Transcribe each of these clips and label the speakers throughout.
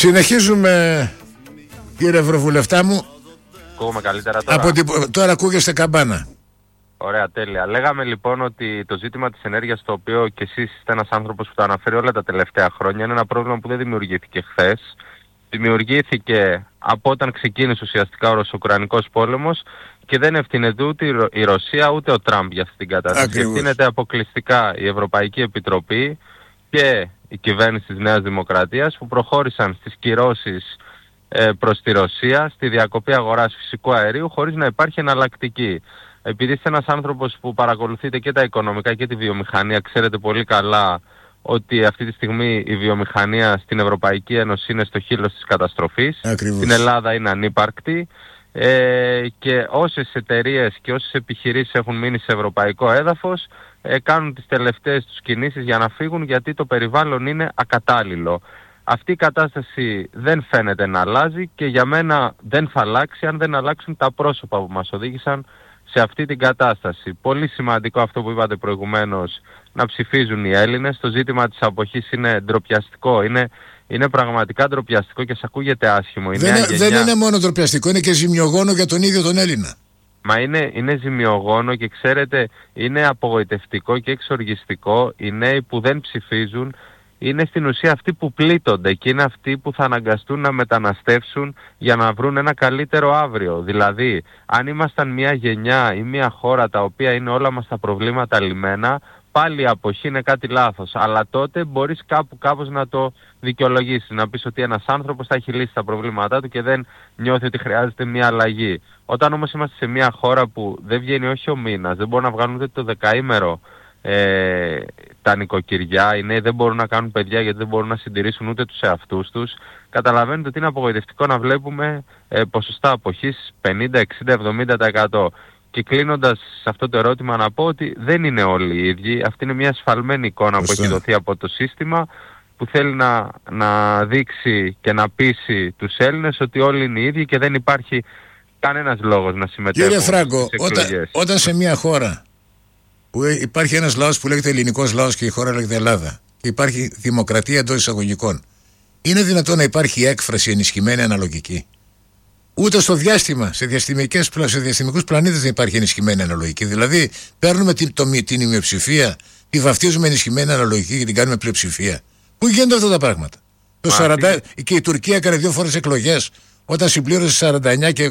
Speaker 1: Συνεχίζουμε, κύριε Ευρωβουλευτά μου.
Speaker 2: Ακούγομαι καλύτερα τώρα.
Speaker 1: Τώρα ακούγεστε καμπάνα.
Speaker 2: Ωραία, τέλεια. Λέγαμε λοιπόν ότι το ζήτημα της ενέργειας, το οποίο και εσείς είστε ένας άνθρωπος που το αναφέρει όλα τα τελευταία χρόνια, είναι ένα πρόβλημα που δεν δημιουργήθηκε χθες. Δημιουργήθηκε από όταν ξεκίνησε ουσιαστικά ο Ρωσο-Ουκρανικός πόλεμος και δεν ευθύνεται ούτε η Ρωσία ούτε ο Τραμπ για αυτή την κατάσταση. Ευθύνεται αποκλειστικά η Ευρωπαϊκή Επιτροπή και η κυβέρνηση της Νέας Δημοκρατίας, που προχώρησαν στις κυρώσεις προς τη Ρωσία, στη διακοπή αγοράς φυσικού αερίου, χωρίς να υπάρχει εναλλακτική. Επειδή είστε ένας άνθρωπος που παρακολουθείτε και τα οικονομικά και τη βιομηχανία, ξέρετε πολύ καλά ότι αυτή τη στιγμή η βιομηχανία στην Ευρωπαϊκή Ένωση είναι στο χείλος της καταστροφής.
Speaker 1: Ακριβώς.
Speaker 2: Στην Ελλάδα είναι ανύπαρκτη. Και όσες εταιρείες και όσες επιχειρήσεις έχουν μείνει σε ευρωπαϊκό έδαφος κάνουν τις τελευταίες τους κινήσεις για να φύγουν, γιατί το περιβάλλον είναι ακατάλληλο. Αυτή η κατάσταση δεν φαίνεται να αλλάζει και για μένα δεν θα αλλάξει αν δεν αλλάξουν τα πρόσωπα που μας οδήγησαν σε αυτή την κατάσταση. Πολύ σημαντικό αυτό που είπατε προηγουμένως, να ψηφίζουν οι Έλληνες. Το ζήτημα της αποχής είναι ντροπιαστικό. Είναι πραγματικά ντροπιαστικό και σας ακούγεται άσχημο.
Speaker 1: Δεν είναι μόνο ντροπιαστικό, είναι και ζημιογόνο για τον ίδιο τον Έλληνα.
Speaker 2: Μα είναι ζημιογόνο και ξέρετε, είναι απογοητευτικό και εξοργιστικό. Οι νέοι που δεν ψηφίζουν είναι στην ουσία αυτοί που πλήττονται και είναι αυτοί που θα αναγκαστούν να μεταναστεύσουν για να βρουν ένα καλύτερο αύριο. Δηλαδή, αν ήμασταν μια γενιά ή μια χώρα τα οποία είναι όλα μας τα προβλήματα λυμμένα, πάλι η αποχή είναι κάτι λάθος. Αλλά τότε μπορείς κάπως να το δικαιολογήσεις. Να πεις ότι ένας άνθρωπος θα έχει λύσει τα προβλήματά του και δεν νιώθει ότι χρειάζεται μια αλλαγή. Όταν όμως είμαστε σε μια χώρα που δεν βγαίνει όχι ο μήνας, δεν μπορούν να βγάλουν ούτε το δεκαήμερο τα νοικοκυριά, οι νέοι δεν μπορούν να κάνουν παιδιά γιατί δεν μπορούν να συντηρήσουν ούτε τους εαυτούς τους, καταλαβαίνετε ότι είναι απογοητευτικό να βλέπουμε ποσοστά αποχής 50, 60, 70%. Και κλείνοντας σε αυτό το ερώτημα να πω ότι δεν είναι όλοι οι ίδιοι. Αυτή είναι μια ασφαλμένη εικόνα που έχει δοθεί από το σύστημα, που θέλει να δείξει και να πείσει τους Έλληνες ότι όλοι είναι οι ίδιοι και δεν υπάρχει κανένας λόγος να συμμετέχουν.
Speaker 1: Κύριε Φράγκο, όταν σε μια χώρα που υπάρχει ένας λαός που λέγεται ελληνικός λαός και η χώρα λέγεται Ελλάδα και υπάρχει δημοκρατία εντός εισαγωγικών, είναι δυνατόν να υπάρχει έκφραση ενισχυμένη αναλογική? Ούτε στο διάστημα, σε διαστημικούς πλανήτες δεν υπάρχει ενισχυμένη αναλογική. Δηλαδή, παίρνουμε την ημιοψηφία, τη βαφτίζουμε ενισχυμένη αναλογική και την κάνουμε πλειοψηφία. Πού γίνονται αυτά τα πράγματα? Και η Τουρκία έκανε 2 φορές εκλογές, όταν συμπλήρωσε 49 και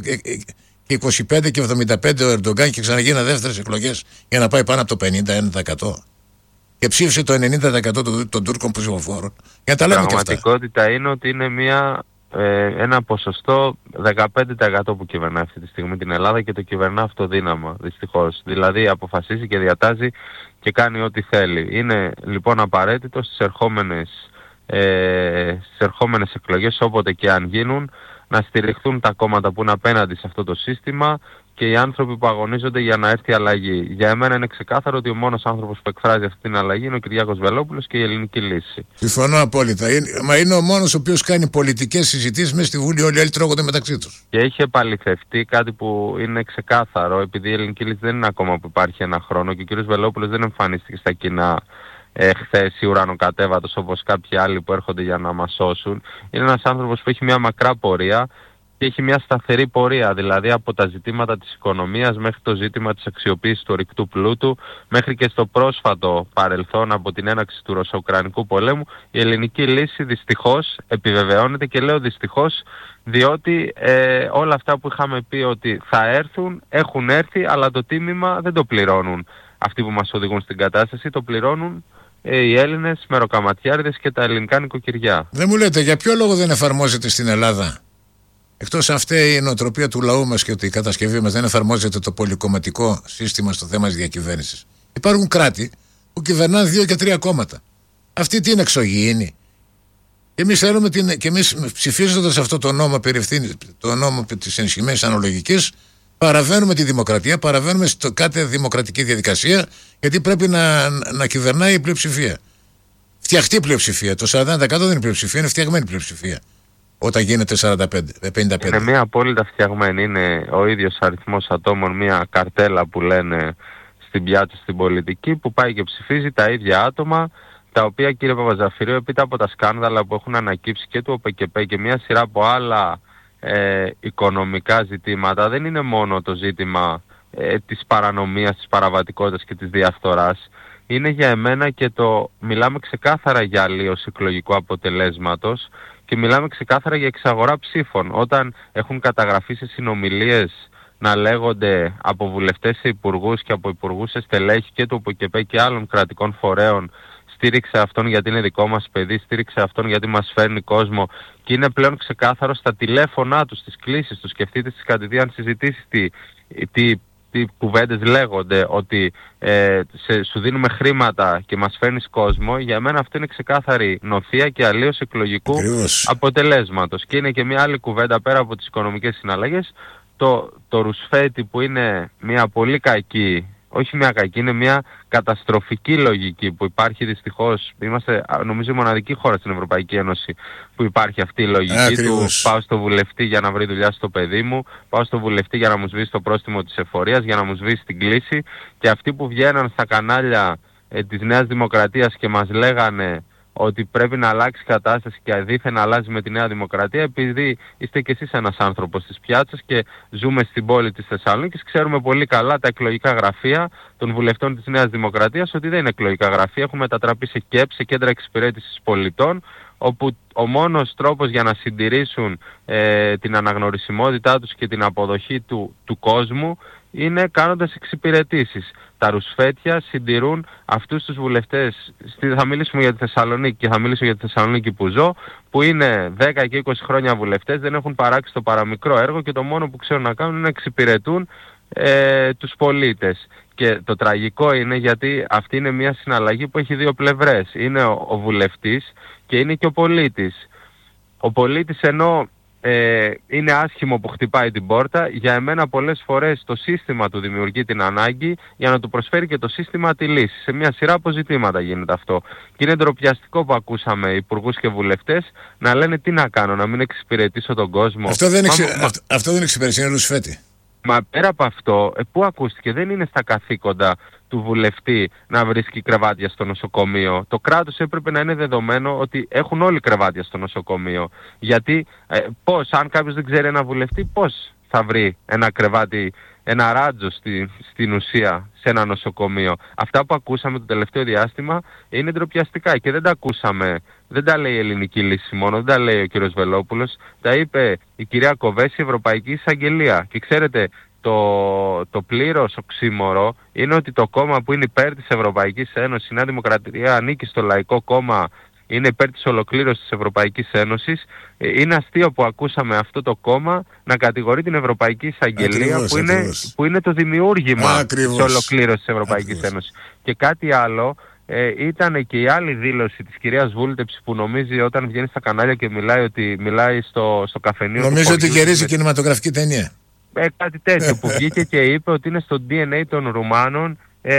Speaker 1: 25 και 75 ο Ερντογκάν και ξαναγίνει δεύτερες εκλογές για να πάει πάνω από το 51%. Και ψήφισε το 90% των Τούρκων ψηφοφόρων. Για τα λέμε και αυτά.
Speaker 2: Η πραγματικότητα είναι ότι είναι ένα ποσοστό 15% που κυβερνά αυτή τη στιγμή την Ελλάδα και το κυβερνά αυτοδύναμα, δυστυχώς. Δηλαδή αποφασίζει και διατάζει και κάνει ό,τι θέλει. Είναι λοιπόν απαραίτητο στις ερχόμενες εκλογές, όποτε και αν γίνουν, να στηριχθούν τα κόμματα που είναι απέναντι σε αυτό το σύστημα και οι άνθρωποι που αγωνίζονται για να έρθει αλλαγή. Για εμένα είναι ξεκάθαρο ότι ο μόνος άνθρωπος που εκφράζει αυτή την αλλαγή είναι ο Κυριάκος Βελόπουλος και η Ελληνική Λύση.
Speaker 1: Συμφωνώ απόλυτα. Μα είναι ο μόνος ο οποίος κάνει πολιτικές συζητήσεις μέσα στη Βουλή. Όλοι οι άλλοι τρώγονται μεταξύ τους.
Speaker 2: Και έχει επαληθευτεί κάτι που είναι ξεκάθαρο, επειδή η Ελληνική Λύση δεν είναι ακόμα που υπάρχει ένα χρόνο και ο κ. Βελόπουλος δεν εμφανίστηκε στα κοινά χθες ή ουρανοκατέβατος όπως κάποιοι άλλοι που έρχονται για να μας σώσουν. Είναι ένας άνθρωπος που έχει μια μακρά πορεία και έχει μια σταθερή πορεία, δηλαδή από τα ζητήματα της οικονομίας μέχρι το ζήτημα της αξιοποίησης του ορυκτού πλούτου, μέχρι και στο πρόσφατο παρελθόν από την έναρξη του Ρωσο-Ουκρανικού πολέμου. Η Ελληνική Λύση δυστυχώς επιβεβαιώνεται, και λέω δυστυχώς διότι όλα αυτά που είχαμε πει ότι θα έρθουν, έχουν έρθει, αλλά το τίμημα δεν το πληρώνουν αυτοί που μας οδηγούν στην κατάσταση, το πληρώνουν οι Έλληνες μεροκαματιάριδες και τα ελληνικά νοικοκυριά.
Speaker 1: Δεν μου λέτε για ποιο λόγο δεν εφαρμόζεται στην Ελλάδα, εκτός αν φταίει η νοοτροπία του λαού μας και ότι η κατασκευή μας, δεν εφαρμόζεται το πολυκομματικό σύστημα στο θέμα της διακυβέρνησης? Υπάρχουν κράτη που κυβερνάνε 2 και 3 κόμματα. Αυτή τι είναι, εξωγήινη? Εμείς θέλουμε και εμείς ψηφίζοντας αυτό το νόμο το νόμο της ενισχυμένης αναλογικής, παραβαίνουμε τη δημοκρατία, παραβαίνουμε στο κάθε δημοκρατική διαδικασία, γιατί πρέπει να κυβερνάει η πλειοψηφία. Φτιαχτή πλειοψηφία. Το 40% δεν είναι πλειοψηφία, είναι φτιαγμένη πλειοψηφία. Όταν γίνεται 45.
Speaker 2: Είναι μια απόλυτα φτιαγμένη. Είναι ο ίδιος αριθμός ατόμων, μια καρτέλα που λένε στην πιάτσα στην πολιτική, που πάει και ψηφίζει τα ίδια άτομα, τα οποία, κύριε Παπαζαφύριο, έπειτα από τα σκάνδαλα που έχουν ανακύψει και του ΟΠΕΚΕΠΕ και μια σειρά από άλλα οικονομικά ζητήματα, δεν είναι μόνο το ζήτημα της παρανομίας, της παραβατικότητας και της διαφθοράς. Είναι για εμένα και μιλάμε ξεκάθαρα για αλλίωση εκλογικού αποτελέσματος και μιλάμε ξεκάθαρα για εξαγορά ψήφων. Όταν έχουν καταγραφεί σε συνομιλίες να λέγονται από βουλευτές σε υπουργούς και από υπουργούς σε στελέχη και του ΟΠΕΚΕΠΕ και άλλων κρατικών φορέων, στήριξε αυτόν γιατί είναι δικό μας παιδί, στήριξε αυτόν γιατί μας φέρνει κόσμο, και είναι πλέον ξεκάθαρο στα τηλέφωνά τους, στις κλήσεις τους. Σκεφτείτε στις κατηδίαν συζητήσεις τι κουβέντες λέγονται, ότι σου δίνουμε χρήματα και μας φέρνεις κόσμο. Για μένα αυτό είναι ξεκάθαρη νοθεία και αλλίωση εκλογικού αποτελέσματος. Και είναι και μια άλλη κουβέντα πέρα από τις οικονομικές συναλλαγές, το ρουσφέτη, που είναι μια πολύ κακή, όχι μια κακή, είναι μια καταστροφική λογική που υπάρχει δυστυχώς. Είμαστε νομίζω η μοναδική χώρα στην Ευρωπαϊκή Ένωση που υπάρχει αυτή η λογική του πάω στο βουλευτή για να βρει δουλειά στο παιδί μου, πάω στο βουλευτή για να μου σβήσει το πρόστιμο της εφορίας, για να μου σβήσει την κλίση. Και αυτοί που βγαίναν στα κανάλια της Νέας Δημοκρατίας και μας λέγανε ότι πρέπει να αλλάξει κατάσταση και δήθεν αλλάζει με τη Νέα Δημοκρατία, επειδή είστε κι εσείς ένας άνθρωπος της πιάτσας και ζούμε στην πόλη της Θεσσαλονίκης, ξέρουμε πολύ καλά τα εκλογικά γραφεία των βουλευτών της Νέας Δημοκρατίας ότι δεν είναι εκλογικά γραφεία, έχουν μετατραπεί σε ΚΕΠ, σε κέντρα εξυπηρέτησης πολιτών, όπου ο μόνος τρόπος για να συντηρήσουν την αναγνωρισιμότητά τους και την αποδοχή του κόσμου είναι κάνοντας εξυπηρετήσεις. Τα ρουσφέτια συντηρούν αυτούς τους βουλευτές. Θα μιλήσουμε για τη Θεσσαλονίκη και θα μιλήσω για τη Θεσσαλονίκη που ζω, που είναι 10 και 20 χρόνια βουλευτές, δεν έχουν παράξει το παραμικρό έργο και το μόνο που ξέρουν να κάνουν είναι να εξυπηρετούν τους πολίτες. Και το τραγικό είναι γιατί αυτή είναι μια συναλλαγή που έχει δύο πλευρές. Είναι ο βουλευτής και είναι και ο πολίτης. Ο πολίτης, ενώ είναι άσχημο που χτυπάει την πόρτα, για εμένα πολλές φορές το σύστημα του δημιουργεί την ανάγκη για να του προσφέρει και το σύστημα τη λύση. Σε μια σειρά από ζητήματα γίνεται αυτό. Και είναι ντροπιαστικό που ακούσαμε υπουργούς και βουλευτές να λένε τι να κάνω, να μην εξυπηρετήσω τον κόσμο.
Speaker 1: Αυτό δεν εξυπηρετεί, είναι ρουσφέτη.
Speaker 2: Μα πέρα από αυτό, πού ακούστηκε, δεν είναι στα καθήκοντα του βουλευτή να βρίσκει κρεβάτια στο νοσοκομείο. Το κράτος έπρεπε να είναι δεδομένο ότι έχουν όλοι κρεβάτια στο νοσοκομείο. Γιατί πώς, αν κάποιος δεν ξέρει ένα βουλευτή, πώς θα βρει ένα κρεβάτι, ένα ράτζο στην ουσία σε ένα νοσοκομείο. Αυτά που ακούσαμε το τελευταίο διάστημα είναι ντροπιαστικά και δεν τα ακούσαμε. Δεν τα λέει η ελληνική λύση μόνο, δεν τα λέει ο κύριος Βελόπουλος, τα είπε η κυρία Κοβέση, η Ευρωπαϊκή Εισαγγελία. Και ξέρετε, το πλήρως οξύμορο είναι ότι το κόμμα που είναι υπέρ της Ευρωπαϊκής Ένωσης, η Νέα Δημοκρατία, ανήκει στο Λαϊκό Κόμμα, είναι υπέρ της ολοκλήρωσης της Ευρωπαϊκής Ένωσης. Είναι αστείο που ακούσαμε αυτό το κόμμα να κατηγορεί την Ευρωπαϊκή Εισαγγελία που είναι το δημιούργημα της ολοκλήρωσης της Ευρωπαϊκής Ένωσης. Και κάτι άλλο, ήταν και η άλλη δήλωση της κυρίας Βούλτεψη που νομίζει όταν βγαίνει στα κανάλια και μιλάει στο καφενείο.
Speaker 1: Νομίζω ότι γυρίζει κινηματογραφική ταινία.
Speaker 2: Κάτι τέτοιο που βγήκε και είπε ότι είναι στο DNA των Ρουμάνων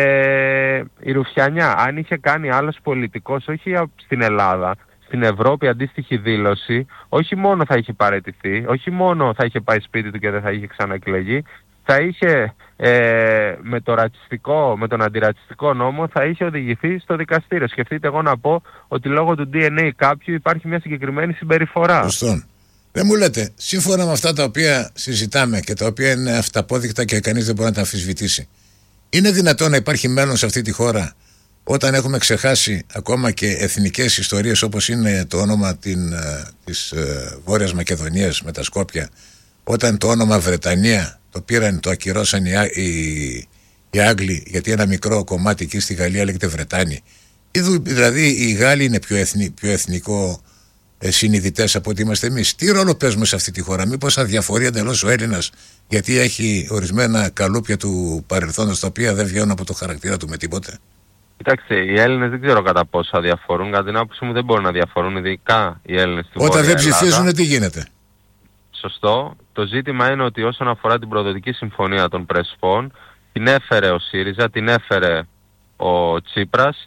Speaker 2: η ρουφιανιά. Αν είχε κάνει άλλος πολιτικός, όχι στην Ελλάδα, στην Ευρώπη αντίστοιχη δήλωση, όχι μόνο θα είχε παραιτηθεί, όχι μόνο θα είχε πάει σπίτι του και δεν θα είχε ξαναεκλεγεί, θα είχε με τον αντιρατσιστικό νόμο θα είχε οδηγηθεί στο δικαστήριο. Σκεφτείτε εγώ να πω ότι λόγω του DNA κάποιου υπάρχει μια συγκεκριμένη συμπεριφορά.
Speaker 1: Σωστό. Δεν μου λέτε, σύμφωνα με αυτά τα οποία συζητάμε και τα οποία είναι αυταπόδεικτα και κανείς δεν μπορεί να τα αμφισβητήσει, είναι δυνατόν να υπάρχει μέλλον σε αυτή τη χώρα όταν έχουμε ξεχάσει ακόμα και εθνικές ιστορίες όπως είναι το όνομα της Βόρειας Μακεδονίας με τα Σκόπια, όταν το όνομα Βρετανία το πήραν, το ακυρώσαν οι Άγγλοι γιατί ένα μικρό κομμάτι εκεί στη Γαλλία λέγεται Βρετάνη. Δηλαδή οι Γάλλοι είναι πιο εθνικό συνειδητές από ότι είμαστε εμείς. Τι ρόλο παίζουμε σε αυτή τη χώρα? Μήπως αδιαφορεί εντελώς ο Έλληνας γιατί έχει ορισμένα καλούπια του παρελθόντος τα οποία δεν βγαίνουν από το χαρακτήρα του με τίποτε?
Speaker 2: Κοιτάξτε, οι Έλληνες δεν ξέρω κατά πόσο αδιαφορούν. Κατά την άποψή μου δεν μπορούν να διαφορούν, ειδικά οι Έλληνες στη Βόρεια
Speaker 1: Ελλάδα. Όταν δεν ψηφίζουν,
Speaker 2: Ελλάδα.
Speaker 1: Τι γίνεται?
Speaker 2: Σωστό. Το ζήτημα είναι ότι όσον αφορά την προδοτική συμφωνία των Πρεσπών, την έφερε ο ΣΥΡΙΖΑ, την έφερε ο Τσίπρας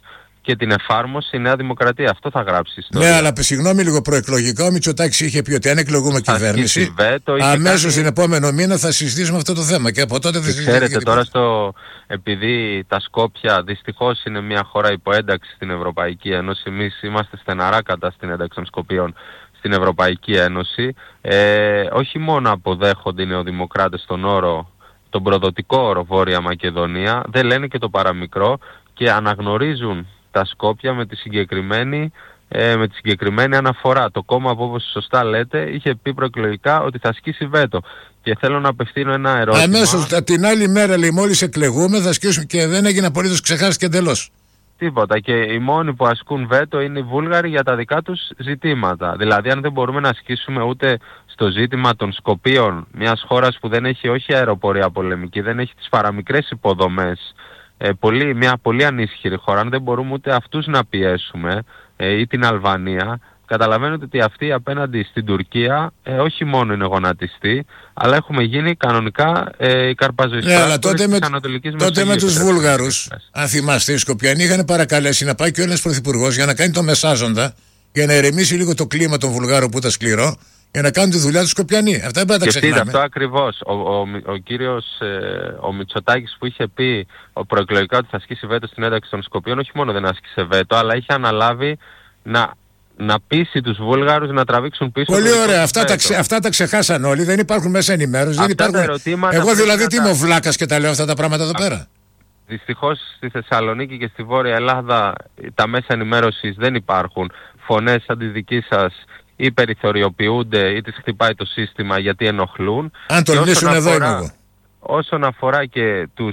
Speaker 2: και την εφάρμοσε η Νέα Δημοκρατία. Αυτό θα γράψει.
Speaker 1: Ναι, αλλά συγγνώμη λίγο, προεκλογικά ο Μητσοτάκης είχε πει ότι αν εκλογούμε κυβέρνηση, αμέσως την επόμενο μήνα θα συζητήσουμε αυτό το θέμα. Και από τότε δεν συζητήσουμε.
Speaker 2: Ξέρετε τώρα, επειδή τα Σκόπια δυστυχώς είναι μια χώρα υποένταξη στην Ευρωπαϊκή Ένωση, εμείς είμαστε στεναρά κατά στην ένταξη των Σκοπίων στην Ευρωπαϊκή Ένωση, όχι μόνο αποδέχονται οι νεοδημοκράτες τον προδοτικό όρο Βόρεια Μακεδονία, δεν λένε και το παραμικρό και αναγνωρίζουν τα Σκόπια με τη συγκεκριμένη αναφορά. Το κόμμα που, όπως σωστά λέτε, είχε πει προεκλογικά ότι θα ασκήσει βέτο. Και θέλω να απευθύνω ένα ερώτημα.
Speaker 1: Αμέσως την άλλη μέρα, λέει, μόλις εκλεγούμε θα ασκήσουμε, και δεν έγινε απολύτως, ξεχάστηκε εντελώς.
Speaker 2: Τίποτα. Και οι μόνοι που ασκούν βέτο είναι οι Βούλγαροι για τα δικά τους ζητήματα. Δηλαδή, αν δεν μπορούμε να ασκήσουμε ούτε στο ζήτημα των Σκοπίων, μιας χώρας που δεν έχει όχι αεροπορία πολεμική, δεν έχει τις παραμικρές υποδομές, μια πολύ ανίσχυρη χώρα, αν δεν μπορούμε ούτε αυτούς να πιέσουμε, ή την Αλβανία, καταλαβαίνετε ότι αυτοί απέναντι στην Τουρκία όχι μόνο είναι γονατιστοί, αλλά έχουμε γίνει κανονικά οι καρπαζοϊστράτορες της Ανατολικής Μεσογείου.
Speaker 1: Τότε με τους Βούλγαρους, αν θυμάστε, οι Σκοπιανοί είχαν παρακαλέσει να πάει και ο Έλληνας Πρωθυπουργός για να κάνει το μεσάζοντα, για να ηρεμήσει λίγο το κλίμα των Βουλγάρων που ήταν σκληρό, για να κάνουν τη δουλειά του Σκοπιανοί. Αυτά δεν πρέπει να τα ξεχνάμε.
Speaker 2: Αυτό ακριβώς. Ο κύριος ο Μητσοτάκης που είχε πει προεκλογικά ότι θα ασκήσει βέτο στην ένταξη των Σκοπίων, όχι μόνο δεν άσκησε βέτο, αλλά είχε αναλάβει να πείσει τους Βούλγαρους να τραβήξουν πίσω.
Speaker 1: Πολύ ωραία. Αυτά τα ξεχάσαν όλοι. Δεν υπάρχουν μέσα ενημέρωση. Εγώ δηλαδή τι είμαι ο βλάκας και τα λέω αυτά τα πράγματα εδώ πέρα.
Speaker 2: Δυστυχώς στη Θεσσαλονίκη και στη Βόρεια Ελλάδα τα μέσα ενημέρωσης δεν υπάρχουν. Φωνές σαν τη δική σας ή περιθωριοποιούνται ή τις χτυπάει το σύστημα γιατί ενοχλούν.
Speaker 1: Αν τολμήσουν εδώ είμαι εγώ.
Speaker 2: Όσον αφορά και τους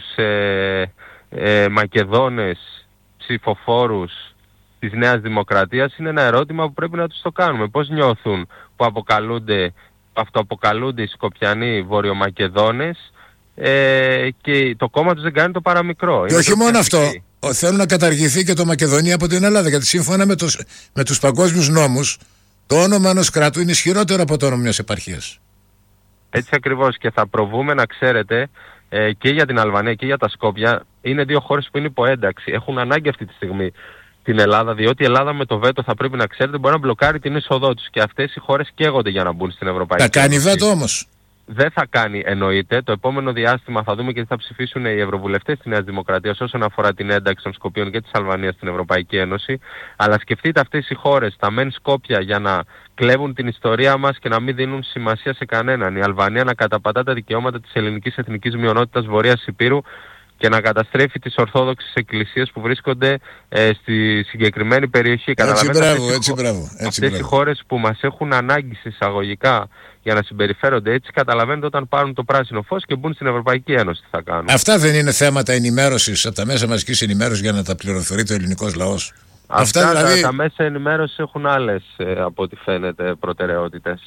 Speaker 2: Μακεδόνες ψηφοφόρους της Νέας Δημοκρατίας, είναι ένα ερώτημα που πρέπει να τους το κάνουμε. Πώς νιώθουν που αυτοαποκαλούνται οι Σκοπιανοί Βορειομακεδόνες και το κόμμα τους δεν κάνει το παραμικρό.
Speaker 1: Και όχι μόνο αυτό, θέλουν να καταργηθεί και το Μακεδονία από την Ελλάδα, γιατί σύμφωνα με τους παγκόσμιους νόμους το όνομα ενός κράτου είναι ισχυρότερο από το όνομα μιας επαρχίας.
Speaker 2: Έτσι ακριβώς, και θα προβούμε, να ξέρετε, και για την Αλβανία και για τα Σκόπια, είναι δύο χώρες που είναι υποένταξη. Έχουν ανάγκη αυτή τη στιγμή την Ελλάδα, διότι η Ελλάδα με το βέτο, θα πρέπει να ξέρετε, μπορεί να μπλοκάρει την είσοδό τους, και αυτές οι χώρες καίγονται για να μπουν στην Ευρωπαϊκή Ένωση.
Speaker 1: Θα κάνει βέτο όμως.
Speaker 2: Δεν θα κάνει, εννοείται. Το επόμενο διάστημα θα δούμε και τι θα ψηφίσουν οι ευρωβουλευτές της Νέας Δημοκρατίας όσον αφορά την ένταξη των Σκοπίων και της Αλβανίας στην Ευρωπαϊκή Ένωση. Αλλά σκεφτείτε αυτές οι χώρες, τα μεν Σκόπια, για να κλέβουν την ιστορία μας και να μην δίνουν σημασία σε κανέναν. Η Αλβανία να καταπατά τα δικαιώματα της ελληνικής εθνικής μειονότητας Βορείας Ηπείρου και να καταστρέφει τις Ορθόδοξες εκκλησίες που βρίσκονται στη συγκεκριμένη περιοχή. Αυτές οι χώρες που μας έχουν ανάγκη εισαγωγικά για να συμπεριφέρονται έτσι, καταλαβαίνετε όταν πάρουν το πράσινο φως και μπουν στην Ευρωπαϊκή Ένωση τι θα κάνουν.
Speaker 1: Αυτά δεν είναι θέματα ενημέρωσης από τα μέσα μαζικής ενημέρωσης για να τα πληροφορεί το ελληνικός λαός?
Speaker 2: Αυτά δηλαδή... τα μέσα ενημέρωσης έχουν άλλες από ό,τι φαίνεται προτεραιότητες.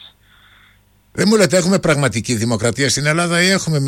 Speaker 1: Δεν μου λέτε, έχουμε πραγματική δημοκρατία στην Ελλάδα ή έχουμε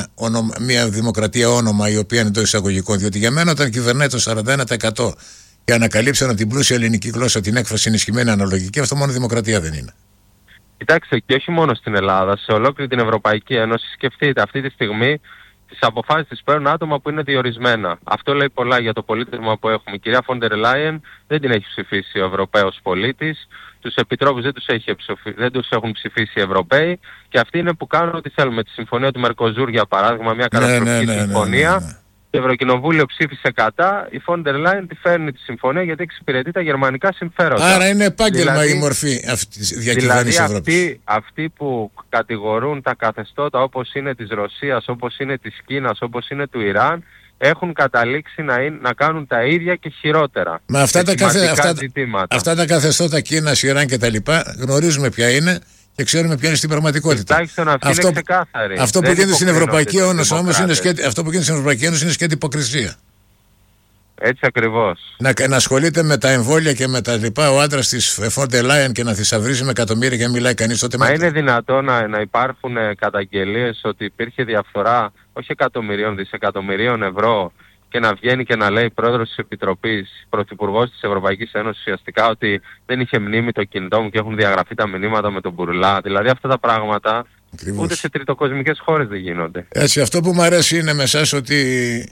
Speaker 1: μια δημοκρατία όνομα η οποία είναι εντός εισαγωγικών? Διότι για μένα, όταν κυβερνάει το 41% και ανακαλύψαν από την πλούσια ελληνική γλώσσα την έκφραση ενισχυμένη αναλογική, αυτό μόνο δημοκρατία δεν είναι.
Speaker 2: Κοιτάξτε, και όχι μόνο στην Ελλάδα, σε ολόκληρη την Ευρωπαϊκή Ένωση, σκεφτείτε αυτή τη στιγμή τις αποφάσεις τις παίρνουν άτομα που είναι διορισμένα. Αυτό λέει πολλά για το πολίτευμα που έχουμε. Η κυρία Φόντερ Λάιεν δεν την έχει ψηφίσει ο Ευρωπαίος πολίτης. Τους επιτρόπους δεν τους έχουν ψηφίσει οι Ευρωπαίοι, και αυτοί είναι που κάνουν ό,τι θέλουν. Με τη συμφωνία του Μερκοζούρ, για παράδειγμα, μια καταστροφική συμφωνία. Το Ευρωκοινοβούλιο ψήφισε κατά, η Φόντερ Λάιεν τη φέρνει τη συμφωνία γιατί εξυπηρετεί τα γερμανικά συμφέροντα.
Speaker 1: Άρα είναι επάγγελμα η μορφή αυτή της διακυβέρνησης Ευρώπης.
Speaker 2: Δηλαδή αυτοί που κατηγορούν τα καθεστώτα όπως είναι της Ρωσίας, όπως είναι της Κίνας, όπως είναι του Ιράν, έχουν καταλήξει να κάνουν τα ίδια και χειρότερα.
Speaker 1: Μα αυτά τα καθεστώτα Κίνας, Ιράν και τα λοιπά γνωρίζουμε ποια είναι και ξέρουμε ποια είναι στην πραγματικότητα. Αυτό που γίνεται στην Ευρωπαϊκή Ένωση όμως είναι σκέτη υποκρισία.
Speaker 2: Έτσι ακριβώς.
Speaker 1: Να ασχολείται με τα εμβόλια και με τα λοιπά ο άντρας της Φόντερ Λάιεν και να θησαυρίζει με εκατομμύρια και να μιλάει κανείς τότε.
Speaker 2: Μα είναι δυνατόν να υπάρχουν καταγγελίες ότι υπήρχε διαφθορά όχι εκατομμυρίων, δισεκατομμυρίων ευρώ, και να βγαίνει και να λέει πρόεδρος της Επιτροπής, πρωθυπουργός της Ευρωπαϊκής Ένωσης, ουσιαστικά ότι δεν είχε μνήμη το κινητό μου και έχουν διαγραφεί τα μηνύματα με τον Μπουρλά? Δηλαδή αυτά τα πράγματα ούτε σε τριτοκοσμικές χώρες δεν γίνονται.
Speaker 1: Έτσι, αυτό που μου αρέσει είναι με εσάς ότι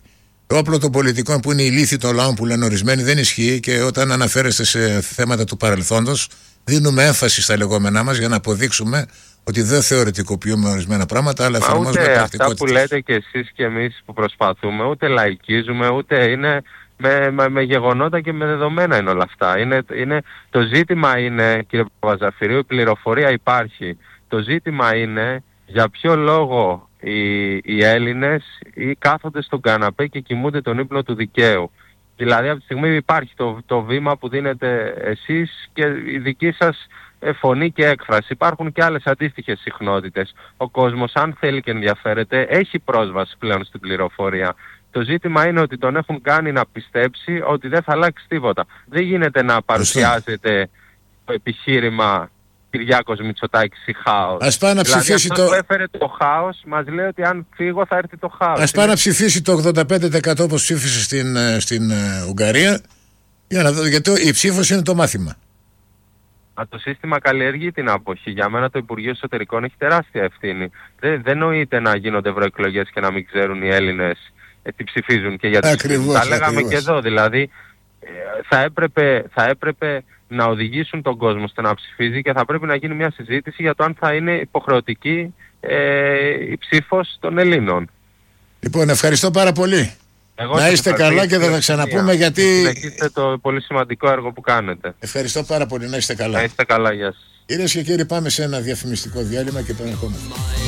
Speaker 1: Το όπλο των πολιτικών που είναι η λύθη των λαών που λένε ορισμένοι δεν ισχύει, και όταν αναφέρεστε σε θέματα του παρελθόντος, δίνουμε έμφαση στα λεγόμενά μας για να αποδείξουμε ότι δεν θεωρητικοποιούμε ορισμένα πράγματα, αλλά εφαρμόζουμε πρακτικότητα.
Speaker 2: Αυτά που λέτε και εσείς και εμείς που προσπαθούμε, ούτε λαϊκίζουμε, ούτε είναι με γεγονότα και με δεδομένα είναι όλα αυτά. Το ζήτημα είναι, κύριε Παπαζαφυρίου, η πληροφορία υπάρχει. Το ζήτημα είναι για ποιο λόγο οι Έλληνες κάθονται στον καναπέ και κοιμούνται τον ύπνο του δικαίου. Δηλαδή από τη στιγμή υπάρχει το βήμα που δίνετε εσείς και η δική σας φωνή και έκφραση. Υπάρχουν και άλλες αντίστοιχες συχνότητες. Ο κόσμος, αν θέλει και ενδιαφέρεται, έχει πρόσβαση πλέον στην πληροφορία. Το ζήτημα είναι ότι τον έχουν κάνει να πιστέψει ότι δεν θα αλλάξει τίποτα. Δεν γίνεται να παρουσιάζεται το επιχείρημα Κυριάκος Μητσοτάκης ή χάος.
Speaker 1: Ας πάει να ψηφίσει
Speaker 2: δηλαδή, αυτός που έφερε το χάος μας λέει ότι αν φύγω θα έρθει το χάος.
Speaker 1: Ας πάει να ψηφίσει το 85% όπως ψήφισε στην Ουγγαρία, για να δω, γιατί η ψήφος είναι το μάθημα.
Speaker 2: Το σύστημα καλλιεργεί την αποχή. Για μένα το Υπουργείο Εσωτερικών έχει τεράστια ευθύνη. Δεν νοείται να γίνονται ευρωεκλογές και να μην ξέρουν οι Έλληνες τι ψηφίζουν και γιατί. Τα λέγαμε και εδώ. Δηλαδή θα έπρεπε να οδηγήσουν τον κόσμο στο να ψηφίζει και θα πρέπει να γίνει μια συζήτηση για το αν θα είναι υποχρεωτική η ψήφος των Ελλήνων.
Speaker 1: Λοιπόν, ευχαριστώ πάρα πολύ. Να είστε καλά και θα τα ξαναπούμε, γιατί
Speaker 2: συνεχίστε το πολύ σημαντικό έργο που κάνετε.
Speaker 1: Ευχαριστώ πάρα πολύ, να είστε καλά.
Speaker 2: Να είστε καλά, γεια σας.
Speaker 1: Κυρίες και κύριοι, πάμε σε ένα διαφημιστικό διάλειμμα και επανερχόμαστε.